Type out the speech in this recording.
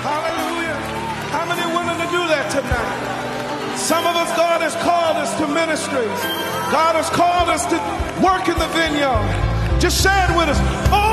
Hallelujah. How many are willing to do that tonight? Some of us, God has called us to ministries. God has called us to work in the vineyard. Just say it with us. Oh,